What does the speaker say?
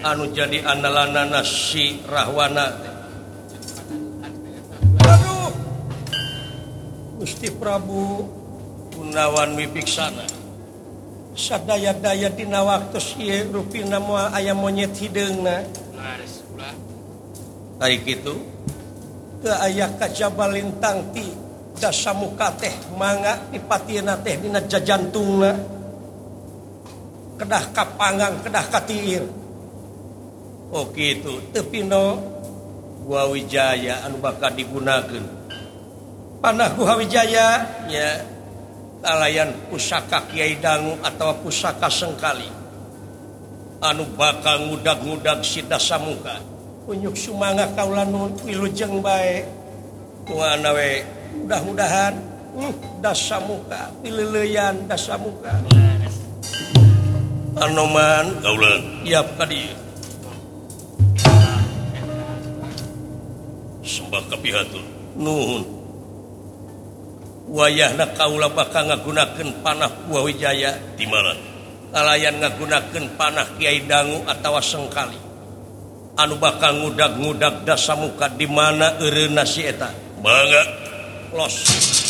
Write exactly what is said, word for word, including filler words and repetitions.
anu jadi andalana nasi Rahwana. Aduh, Gusti Prabu Gunawan Wibiksana sadaya-daya dina waktos ieu rupina moal aya monyet hideungna. Ari kitu teu aya kajaba lintang ti dasamuka teh mangga dipatieuna teh dina jajantungna kedah kapanggang kedah katiir. Oh kitu teu pino Gua Wijaya anu bakal digunakeun panah Gua Wijaya nya kalayan pusaka Kiai Dangu atawa pusaka Sengkali anu bakal ngudag-ngudag si Dasamuka unyuk sumangga kaula nu wilujeng bae kumaha we mudah-mudahan uh, Dasamuka pileuleyan Dasamuka Anoman kaula siap ka dieu sembah kapihatur nuhun wayahna kaula bakal ngagunakeun panah Gua Wijaya di mana kalayan ngagunakeun panah Kiai Dangu atawa Sengkali anu bakal ngudag-ngudag Dasamuka di mana eureunna si eta mangga los